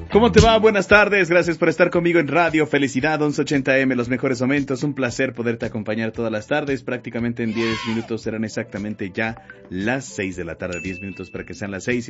¿Cómo te va? Buenas tardes, gracias por estar conmigo en Radio Felicidad 1180M, los mejores momentos. Un placer poderte acompañar todas las tardes. Prácticamente en 10 minutos serán exactamente ya las 6 de la tarde. 10 minutos para que sean las 6.